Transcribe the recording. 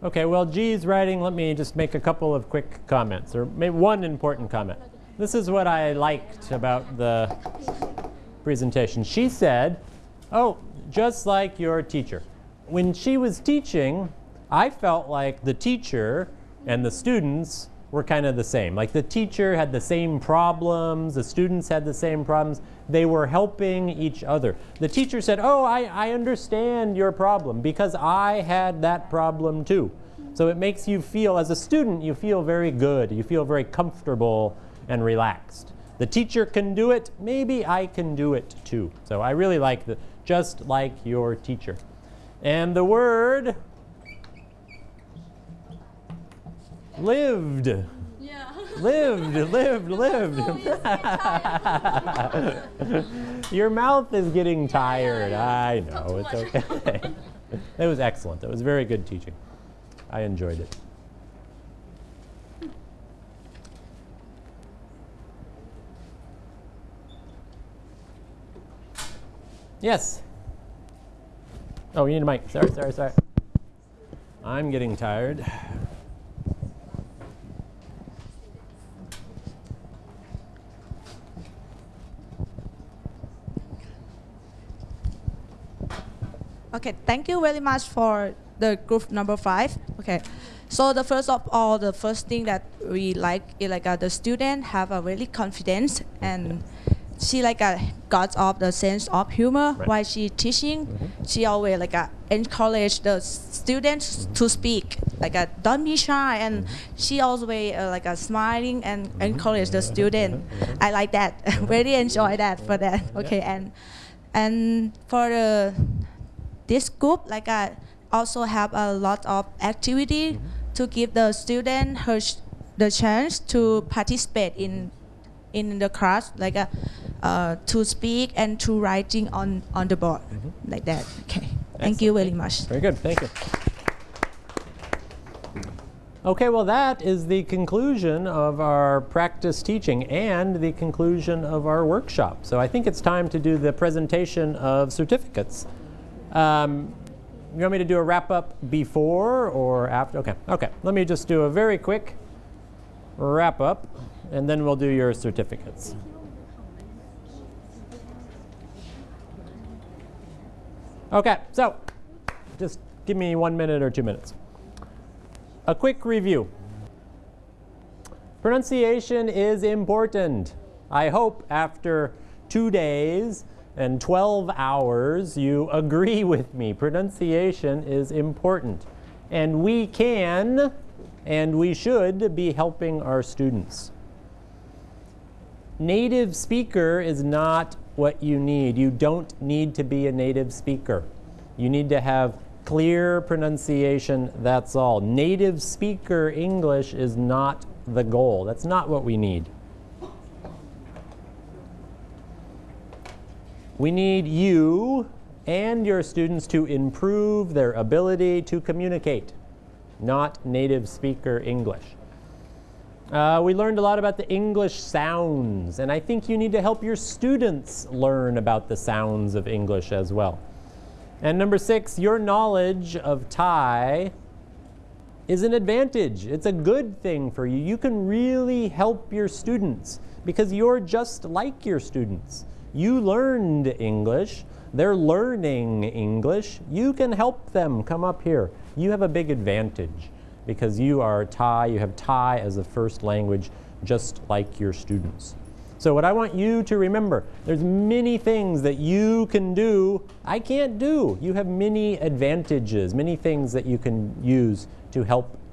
Okay, well, G's writing, let me just make a couple of quick comments, or maybe one important comment. This is what I liked about the presentation. She said, oh, just like your teacher. When she was teaching, I felt like the teacher and the students were kind of the same. Like the teacher had the same problems, the students had the same problems. They were helping each other. The teacher said, oh, I understand your problem because I had that problem too. So it makes you feel, as a student, you feel very good. You feel very comfortable and relaxed. The teacher can do it, maybe I can do it too. So I really like the just like your teacher. And the word lived. Yeah. Lived. Your mouth is getting tired. I know, it's okay. It was excellent. It was very good teaching. I enjoyed it. Yes? Oh, you need a mic. Sorry. I'm getting tired. Okay, thank you very much for the group number 5. Okay, so the first thing that we like is the student have a really confidence, and she got of the sense of humor while she teaching. She always encourage the students to speak, don't be shy, and she always smiling and encourage the student. I like that. Really enjoy that for that. Okay, and for this group also have a lot of activity to give the student the chance to participate in the class, to speak and to writing on the board, like that. Okay, thank you very much. Very good, thank you. Okay, well that is the conclusion of our practice teaching and the conclusion of our workshop. So I think it's time to do the presentation of certificates. You want me to do a wrap-up before or after? Okay. Let me just do a very quick wrap-up, and then we'll do your certificates. Okay, so just give me 1 minute or 2 minutes. A quick review. Pronunciation is important. I hope after 2 days and 12 hours, you agree with me. Pronunciation is important. And we can and we should be helping our students. Native speaker is not what you need. You don't need to be a native speaker. You need to have clear pronunciation, that's all. Native speaker English is not the goal. That's not what we need. We need you and your students to improve their ability to communicate, not native speaker English. We learned a lot about the English sounds, and I think you need to help your students learn about the sounds of English as well. And number 6, your knowledge of Thai is an advantage. It's a good thing for you. You can really help your students because you're just like your students. You learned English, they're learning English. You can help them come up here. You have a big advantage because you are Thai, you have Thai as a first language just like your students. So what I want you to remember, there's many things that you can do I can't do. You have many advantages, many things that you can use to help